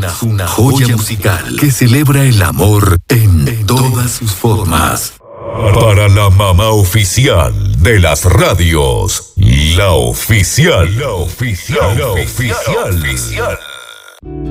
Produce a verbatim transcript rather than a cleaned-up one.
Una joya musical que celebra el amor en todas sus formas. Para la mamá oficial de las radios, la oficial, la oficial, la oficial. La oficial.